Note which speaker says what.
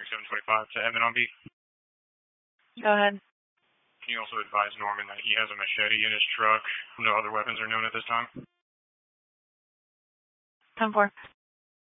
Speaker 1: 725 to Edmond on beat.
Speaker 2: Go ahead.
Speaker 1: Can you also advise Norman that he has a machete in his truck? No other weapons are known at this time.
Speaker 2: 10-4.